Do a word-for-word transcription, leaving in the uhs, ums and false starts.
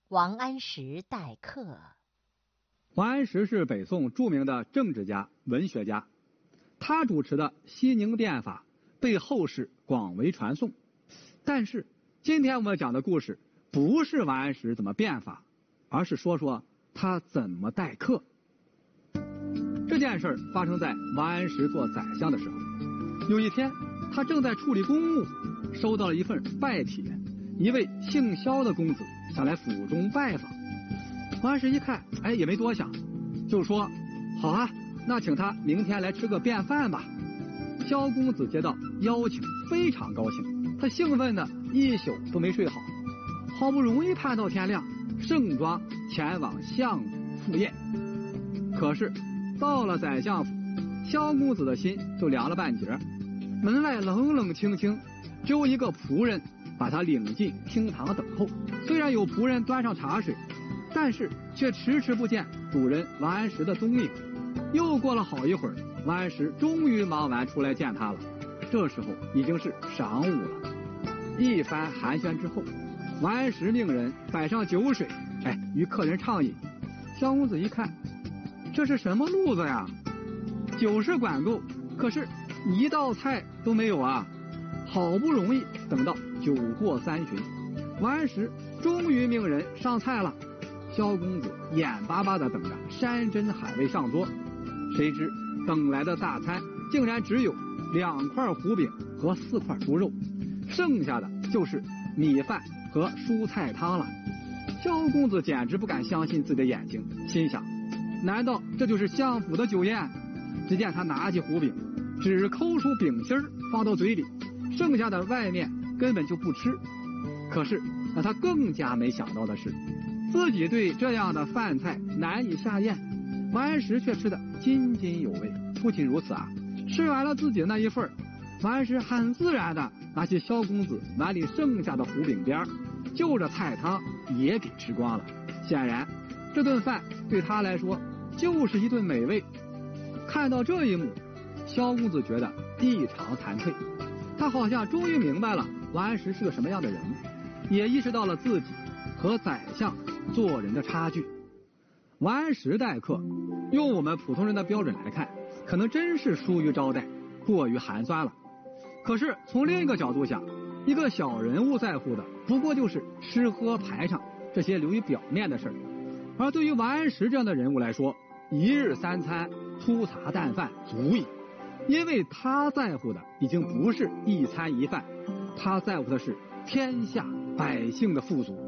王安石待客。 王安石是北宋著名的政治家、文学家，他主持的西宁变法被后世广为传颂。但是今天我们讲的故事不是王安石怎么变法，而是说说他怎么待客。这件事发生在王安石做宰相的时候，有一天他正在处理公务，收到了一份拜帖，一位姓萧的公子想来府中拜访。王安石一看，哎，也没多想，就说好啊，那请他明天来吃个便饭吧。萧公子接到邀请非常高兴，他兴奋的一宿都没睡好，好不容易盼到天亮，盛装前往相府赴宴。可是到了宰相府，萧公子的心就凉了半截，门外冷冷清清，只有一个仆人把他领进厅堂等候。虽然有仆人端上茶水，但是却迟迟不见主人王安石的踪影。又过了好一会儿，王安石终于忙完出来见他了。这时候已经是晌午了。一番寒暄之后，王安石命人摆上酒水，哎，与客人畅饮。萧公子一看，这是什么路子呀？酒是管够，可是一道菜都没有啊！好不容易等到酒过三巡，王安石终于命人上菜了。萧公子眼巴巴地等着山珍海味上桌，谁知等来的大餐竟然只有两块糊饼和四块猪肉，剩下的就是米饭和蔬菜汤了。萧公子简直不敢相信自己的眼睛，心想，难道这就是相府的酒宴？只见他拿起糊饼，只抠出饼心放到嘴里，剩下的外面根本就不吃。可是让他更加没想到的是，自己对这样的饭菜难以下咽，王安石却吃得津津有味。不仅如此啊，吃完了自己的那一份，王安石很自然的拿起萧公子碗里剩下的糊饼边，就着菜汤也给吃光了。显然这顿饭对他来说就是一顿美味。看到这一幕，萧公子觉得异常惭愧，他好像终于明白了王安石是个什么样的人，也意识到了自己和宰相做人的差距。王安石待客，用我们普通人的标准来看，可能真是疏于招待，过于寒酸了。可是从另一个角度想，一个小人物在乎的不过就是吃喝排场这些流于表面的事儿，而对于王安石这样的人物来说，一日三餐粗茶淡饭足矣。因为他在乎的已经不是一餐一饭，他在乎的是天下百姓的富足。